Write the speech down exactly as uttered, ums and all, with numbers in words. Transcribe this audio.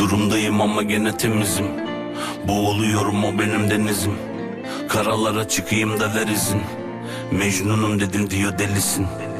Uçurumdayım ama gene temizim. Boğuluyorum, o benim denizim. Karalara çıkayım da ver izin. Mecnunum dedin diyor delisin.